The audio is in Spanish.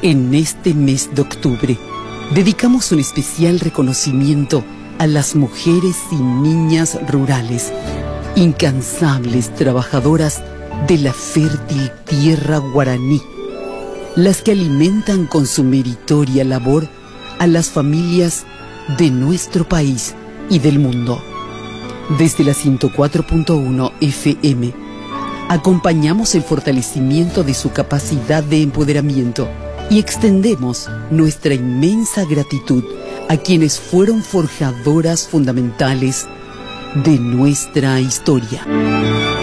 En este mes de octubre, dedicamos un especial reconocimiento a las mujeres y niñas rurales, incansables trabajadoras de la fértil tierra guaraní, las que alimentan con su meritoria labor a las familias de nuestro país y del mundo. Desde la 104.1 FM, acompañamos el fortalecimiento de su capacidad de empoderamiento y extendemos nuestra inmensa gratitud a quienes fueron forjadoras fundamentales de nuestra historia.